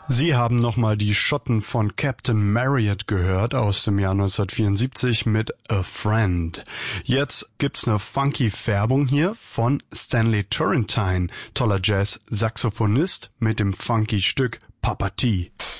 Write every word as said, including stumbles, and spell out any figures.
Sie haben nochmal die Schotten von Captain Marriott gehört aus dem Jahr neunzehnhundertvierundsiebzig mit A Friend. Jetzt gibt's eine funky Färbung hier von Stanley Turrentine, toller Jazz-Saxophonist mit dem funky Stück Papa T.